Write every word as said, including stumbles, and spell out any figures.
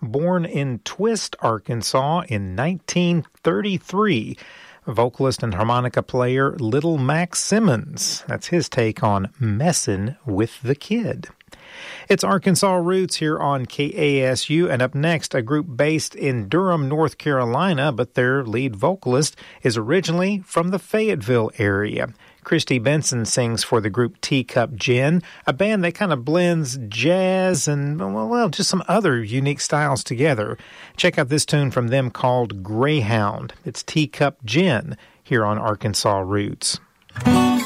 born in Twist, Arkansas in nineteen thirty-three. Vocalist and harmonica player Little Max Simmons. That's his take on Messin' with the Kid. It's Arkansas Roots here on K A S U, and up next, a group based in Durham, North Carolina, but their lead vocalist is originally from the Fayetteville area. Christy Benson sings for the group Teacup Gin, a band that kind of blends jazz and, well, just some other unique styles together. Check out this tune from them called Greyhound. It's Teacup Gin here on Arkansas Roots.